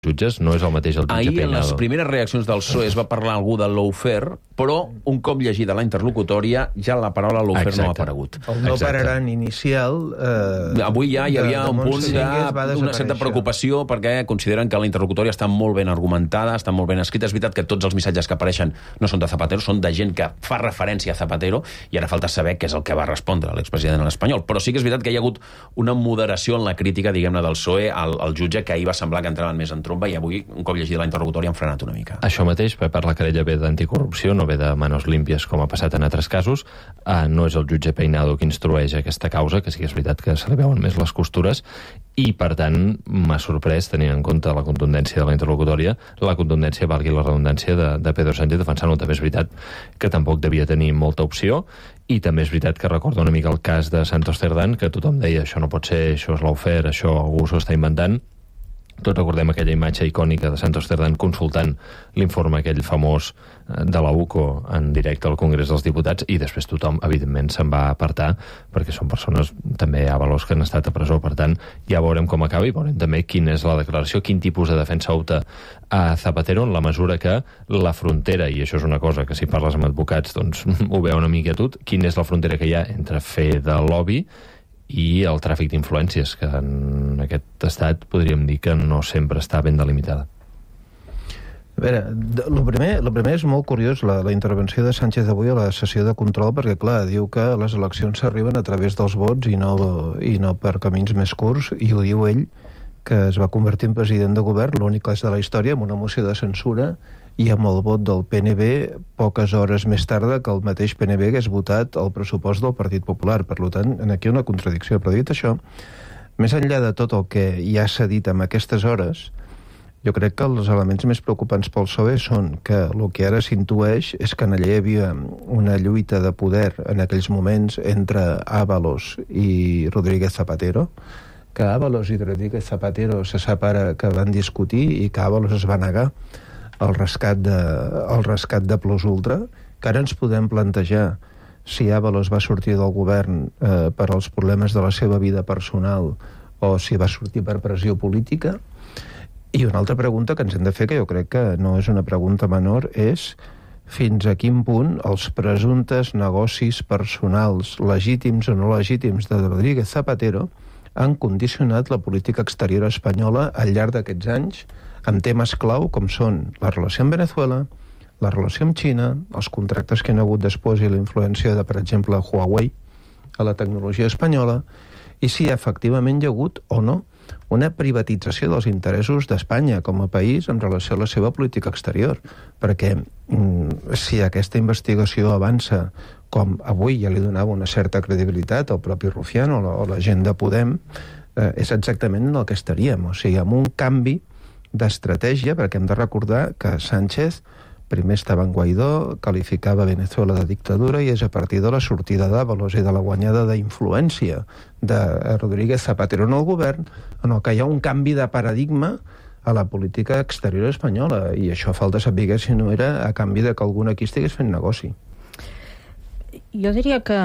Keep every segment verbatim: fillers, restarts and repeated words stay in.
jutges, no és el mateix el jutge Ahir, Peinado. en les primeres reaccions del P S O E es va parlar algú de lawfare, però un cop llegida la interlocutòria ja la paraula lawfare Exacte. no ha aparegut. El no pararan inicial... Eh, Avui ja hi havia un punt d'una certa preocupació perquè consideren que la interlocutòria està molt ben argumentada, està molt ben escrita. És veritat que tots els missatges que apareixen no són de Zapatero, són de gent que fa referència a Zapatero, i ara falta saber què és el que va respondre l'expresident espanyol. Però sí que és veritat que hi ha hagut una moderació en la crítica, diguem-ne, del P S O E al, al jutge, que ahir va semblar que entraven més en tromba, i avui, un cop llegida la interlocutòria, han frenat una mica. Això mateix, per la querella ve d'anticorrupció, no ve de manos limpies com ha passat en altres casos. Uh, no és el jutge Peinado qui instrueix aquesta causa, que sí que és veritat que se li veuen més les costures, i per tant m'ha sorprès, tenint en compte la contundència de la interlocutòria, la contundència, valgui la redundància, de, de Pedro Sánchez defensant-ho. També és veritat que tampoc devia tenir molta opció, i també és veritat que recorda una mica el cas de Santos Cerdán, que tothom deia això no pot ser, això és lawfare, això algú s'ho està inventant. Tots recordem aquella imatge icònica de Santos Cerdán consultant l'informe aquell famós de la U C O en directe al Congrés dels Diputats, i després tothom, evidentment, se'n va apartar, perquè són persones, també hi ha valors que han estat a presó. Per tant, ja veurem com acaba i veurem també quina és la declaració, quin tipus de defensa opta a Zapatero, en la mesura que la frontera, i això és una cosa que si parles amb advocats doncs ho veu una mica tot, quina és la frontera que hi ha entre fer de lobby i el tràfic d'influències, que en aquest estat podríem dir que no sempre està ben delimitada. A veure, el primer, el primer és molt curiós, la, la intervenció de Sánchez avui a la sessió de control, perquè, clar, diu que les eleccions s'arriben a través dels vots i no, i no per camins més curts, i ho diu ell, que es va convertir en president de govern, l'únic cas de la història, amb una moció de censura, i amb el vot del P N B poques hores més tarda que el mateix P N B hagués votat el pressupost del Partit Popular. Per tant, aquí hi ha una contradicció. Però dit això, més enllà de tot el que ja s'ha dit en aquestes hores, jo crec que els elements més preocupants pel P S O E són que el que ara s'intueix és que allà hi havia una lluita de poder en aquells moments entre Ábalos i Rodríguez Zapatero, que Ábalos i Rodríguez Zapatero se sap ara que van discutir i que Ábalos es va negar el rescat de, el rescat de Plus Ultra, que ara ens podem plantejar si Ábalos va sortir del govern eh, per als problemes de la seva vida personal o si va sortir per pressió política. I una altra pregunta que ens hem de fer, que jo crec que no és una pregunta menor, és fins a quin punt els presumptes negocis personals, legítims o no legítims, de Rodríguez Zapatero han condicionat la política exterior espanyola al llarg d'aquests anys, amb temes clau com són la relació amb Venezuela, la relació amb Xina, els contractes que han hagut després i la influència de, per exemple, Huawei a la tecnologia espanyola, i si efectivament hi ha hagut o no una privatització dels interessos d'Espanya com a país en relació a la seva política exterior. Perquè mm, si aquesta investigació avança, com avui ja li donava una certa credibilitat al propi Rufián o la, o la gent de Podem, eh, és exactament en el que estaríem. O sigui, amb un canvi d'estratègia, perquè hem de recordar que Sánchez primer estava en Guaidó, qualificava Venezuela de dictadura, i és a partir de la sortida d'Ábalos i de la guanyada d'influència de Rodríguez Zapatero en el govern, en el que hi ha un canvi de paradigma a la política exterior espanyola, i això falta saber si no era a canvi de que algú aquí estigués fent negoci. Jo diria que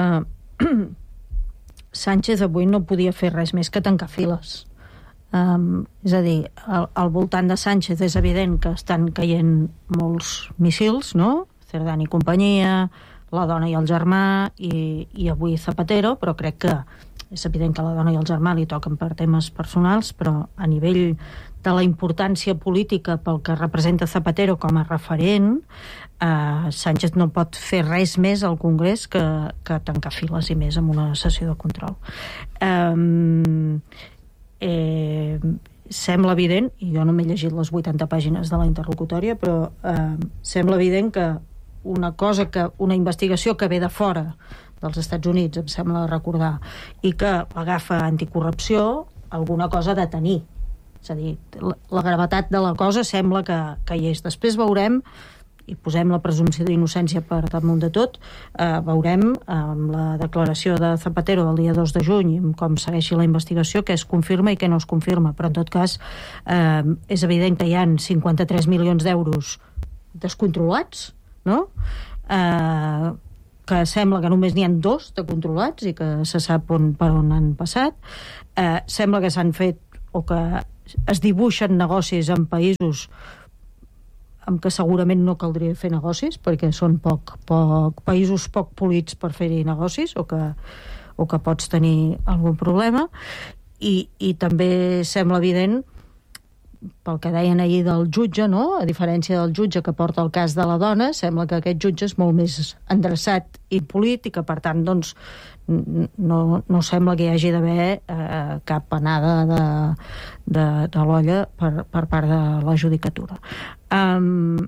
Sánchez avui no podia fer res més que tancar files. Um, és a dir, al, al voltant de Sánchez és evident que estan caient molts missils, no? Cerdán i companyia, la dona i el germà, i, i avui Zapatero, però crec que és evident que la dona i el germà li toquen per temes personals, però a nivell de la importància política pel que representa Zapatero com a referent, eh, Sánchez no pot fer res més al Congrés que, que tancar files, i més amb una sessió de control. Um, Eh, sembla evident, i jo no m'he llegit les vuitanta pàgines de la interlocutòria, però eh, sembla evident que una cosa, que una investigació que ve de fora dels Estats Units, em sembla recordar, i que agafa anticorrupció, alguna cosa ha de tenir. És a dir, la, la gravetat de la cosa sembla que, que hi és. Després veurem, i posem la presumpció d'innocència per damunt de tot, eh, veurem amb la declaració de Zapatero del dia dos de juny com segueixi la investigació, què es confirma i què no es confirma, però en tot cas eh, és evident que hi ha cinquanta-tres milions d'euros descontrolats, no? Eh, que sembla que només n'hi ha dos de controlats i que se sap on, per on han passat. Eh, sembla que s'han fet o que es dibuixen negocis en països amb què segurament no caldria fer negocis, perquè són poc, poc, països poc polits per fer-hi negocis, o que, o que pots tenir algun problema, i, i també sembla evident, pel que deien ahir del jutge, no? A diferència del jutge que porta el cas de la dona, sembla que aquest jutge és molt més endreçat i polit i que, per tant, doncs, no, no sembla que hi hagi d'haver eh, cap anada de, de, de l'olla per, per part de la judicatura. Um,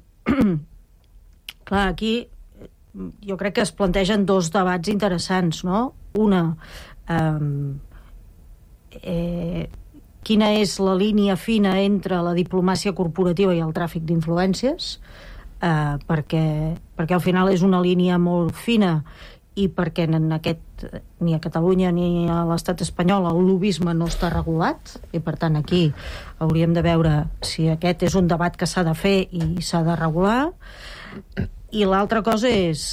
clar, aquí jo crec que es plantegen dos debats interessants, no? Una, um, eh, quina és la línia fina entre la diplomàcia corporativa i el tràfic d'influències, eh, perquè, perquè al final és una línia molt fina, i perquè en aquest, ni a Catalunya ni a l'estat espanyol el lobbisme no està regulat, i per tant aquí hauríem de veure si aquest és un debat que s'ha de fer i s'ha de regular. I l'altra cosa és,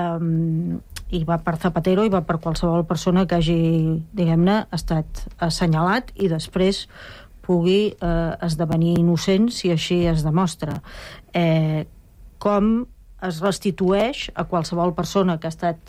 eh, i va per Zapatero i va per qualsevol persona que hagi, diguem-ne, estat assenyalat i després pugui eh, esdevenir innocent si així es demostra. Eh, com es restitueix a qualsevol persona que ha estat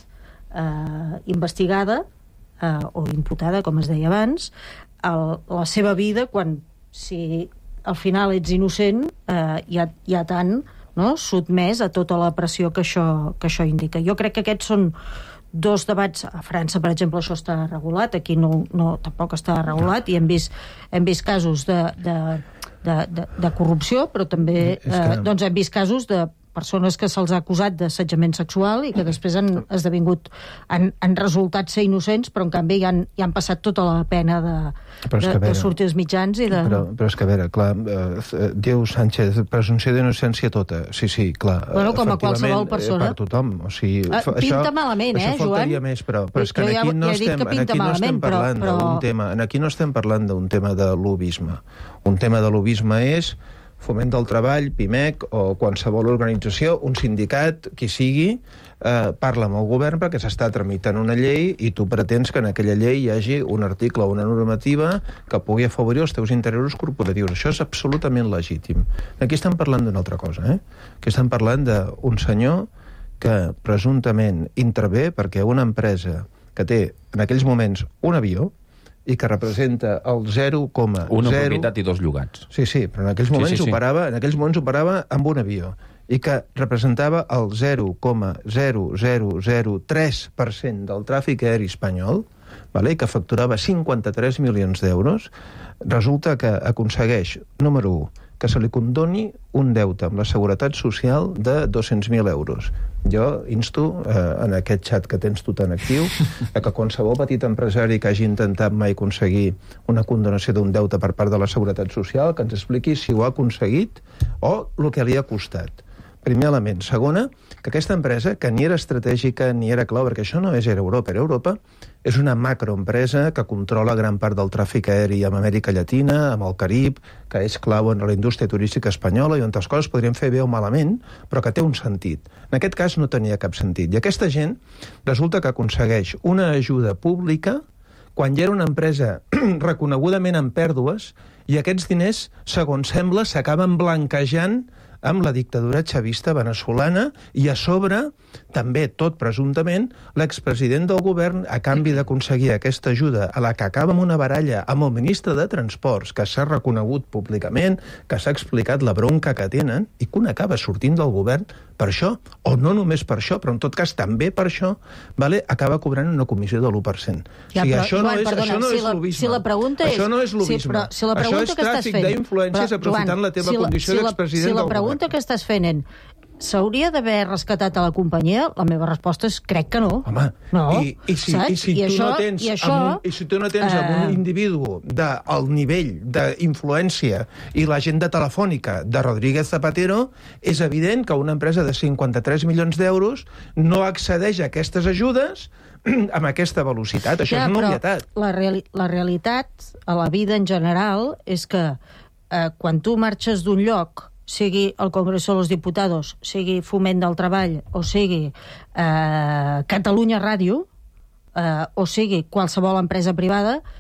eh, investigada eh, o imputada, com es deia abans, el, la seva vida quan, si al final ets innocent, eh, hi ha, hi ha tant, no? Sotmès a tota la pressió que això, que això indica. Jo crec que aquests són dos debats. A França, per exemple, això està regulat, aquí no, no, tampoc està regulat, i hem vist, hem vist casos de, de, de, de, de corrupció, però també que... eh, doncs hem vist casos de persones que se'ls ha acusat d'assetjament sexual i que després han esdevingut, han, han resultat ser innocents, però en canvi ja han, ja han passat tota la pena de, de, veure, de sortir als mitjans i de... Però, però és que, a veure, clar, eh, diu Sánchez, presumpció d'innocència tota. Sí, sí, clar. Bueno, com a qualsevol persona. Per tothom. O sigui, uh, pinta això, malament, eh, això Joan? Més, però, però és que ja, aquí no ja estem, que aquí no estem parlant però, però... d'un tema, aquí no estem parlant d'un tema de lobisme. Un tema de lobisme és Foment del Treball, PIMEC o qualsevol organització, un sindicat, qui sigui, eh, parla amb el govern perquè s'està tramitant una llei i tu pretens que en aquella llei hi hagi un article o una normativa que pugui afavorir els teus interessos corporatius. Això és absolutament legítim. Aquí estem parlant d'una altra cosa, eh? Aquí estem parlant d'un senyor que presumptament intervé perquè una empresa que té en aquells moments un avió i que representa el zero coma zero... Una propietat i dos llogats. Sí, sí, però en aquells moments, sí, sí, sí. Operava, en aquells moments operava amb un avió i que representava el zero coma zero zero zero tres per cent del tràfic aeri espanyol, vale? I que facturava cinquanta-tres milions d'euros, resulta que aconsegueix, número u, que se li condoni un deute amb la Seguretat Social de dos-cents mil euros. Jo insto, eh, en aquest xat que tens tu tan actiu, a que qualsevol petit empresari que hagi intentat mai aconseguir una condonació d'un deute per part de la Seguretat Social, que ens expliqui si ho ha aconseguit o el que li ha costat. Primer element. Segona, que aquesta empresa, que ni era estratègica ni era clau, perquè això no és Air Europa. Air Europa és una macroempresa que controla gran part del tràfic aeri amb Amèrica Llatina, amb el Carib, que és clau en la indústria turística espanyola i on les coses podrien fer bé o malament, però que té un sentit. En aquest cas no tenia cap sentit. I aquesta gent resulta que aconsegueix una ajuda pública quan ja era una empresa reconegudament en pèrdues i aquests diners, segons sembla, s'acaben blanquejant amb la dictadura xavista veneçolana i a sobre, també tot presumptament, l'expresident del govern, a canvi d'aconseguir aquesta ajuda a la que acaba amb una baralla amb el ministre de Transports, que s'ha reconegut públicament, que s'ha explicat la bronca que tenen, i que un acaba sortint del govern per això, o no només per això, però en tot cas també per això, vale, acaba cobrant una comissió de l'u per cent. Ja, o sigui, però, això no Joan, és, perdona, això no si és la, lobisme. Si la pregunta és, això no és lobisme. Sí, però, si la això és que tràfic d'influències aprofitant però, la teva si condició si d'expresident si del la govern. pregunta que estàs fent en s'hauria d'haver rescatat a la companyia, la meva resposta és crec que no. Home, no, i, i, si, i, si I, tu això, no tens i, això, amb un, i si tu no tens eh... amb un individu del nivell d'influència i l'agenda telefònica de Rodríguez Zapatero, és evident que una empresa de cinquanta-tres milions d'euros no accedeix a aquestes ajudes amb aquesta velocitat. Això ja, és una obvietat. La, reali la realitat a la vida en general és que eh, quan tu marxes d'un lloc, sigui el Congreso de los Diputados, sigui Foment del Treball, o sigui eh, Catalunya Ràdio, eh, o sigui qualsevol empresa privada,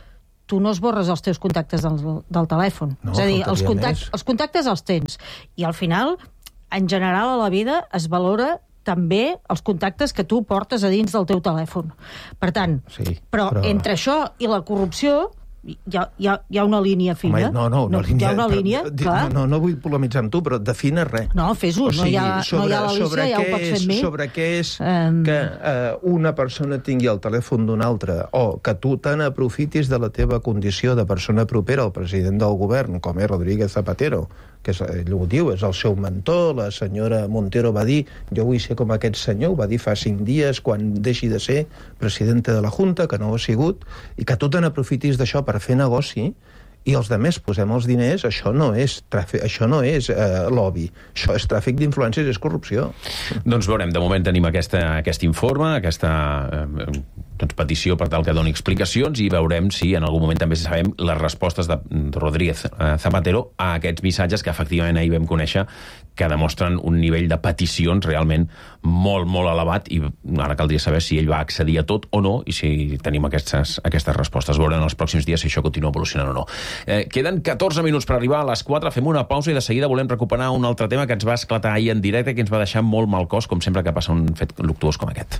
tu no esborres els teus contactes del, del telèfon. No, és a dir, els, contact, més. els contactes els tens. I al final, en general, a la vida es valora també els contactes que tu portes a dins del teu telèfon. Per tant, sí, però, però entre això i la corrupció hi ha, hi ha, hi ha una línia fina. Home, no, no, una no, línia, hi ha una línia, però, clar. No, no vull polemitzar amb tu, però defina res. No, fes-ho, o sigui, no, hi ha, sobre, no hi ha l'Alícia, ja ho pots fer amb mi. Sobre què és um... que uh, una persona tingui el telèfon d'una altra, o que tu te n'aprofitis de la teva condició de persona propera al president del govern, com és Rodríguez Zapatero, que és, ell ho diu, és el seu mentor, la senyora Montero va dir, jo vull ser com aquest senyor, ho va dir fa cinc dies quan deixi de ser presidenta de la Junta, que no ho ha sigut, i que tu te n'aprofitis d'això per fer negoci, i els altres posem els diners, això no és, tràfic, això no és eh, lobby, això és tràfic d'influències, és corrupció. Doncs veurem, de moment tenim aquesta, aquest informe, aquesta eh, doncs, petició per tal que doni explicacions, i veurem si en algun moment també sabem les respostes de Rodríguez Zapatero a aquests missatges que efectivament ahir vam conèixer, que demostren un nivell de peticions realment molt, molt elevat, i ara caldria saber si ell va accedir a tot o no, i si tenim aquestes, aquestes respostes. Veurem en els pròxims dies si això continua evolucionant o no. Eh, queden catorze minuts per arribar a les quatre, fem una pausa i de seguida volem recuperar un altre tema que ens va esclatar ahir en directe, que ens va deixar molt mal cos, com sempre que passa un fet luctuós com aquest.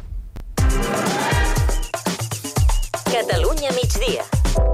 Catalunya migdia.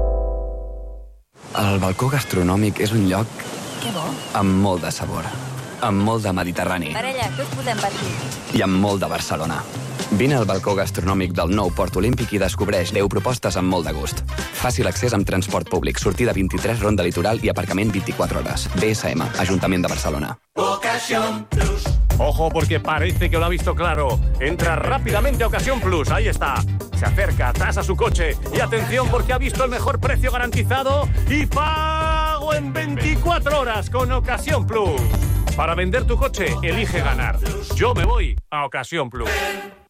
El balcó gastronòmic és un lloc Que bo. amb molt de sabor, amb molt de Mediterrani Parella, què us podem patir? i amb molt de Barcelona. Vine al balcó gastronòmic del nou Port Olímpic i descobreix deu propostes amb molt de gust. Fàcil accés amb transport públic, sortida vint-i-tres, ronda litoral i aparcament vint-i-quatre hores. B S M, Ajuntament de Barcelona. Ocasión Plus. Ojo, porque parece que lo ha visto claro. Entra rápidamente a Ocasión Plus, ahí está. Se acerca, tasa su coche. Y atención, porque ha visto el mejor precio garantizado y pago en veinticuatro horas con Ocasión Plus. Para vender tu coche, elige ganar. Yo me voy a Ocasión Plus.